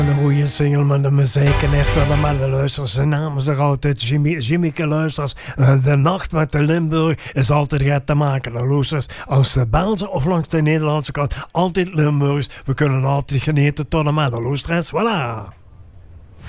Een goede single met de muziek en echt allemaal de luisteraars. Zijn naam is er altijd Jimmyke luisteraars. De nacht met de Limburg is altijd gaat te maken. De luisteraars als de Belgische of langs de Nederlandse kant altijd Limburgs. We kunnen altijd genieten tot de luisteraars. Voilà.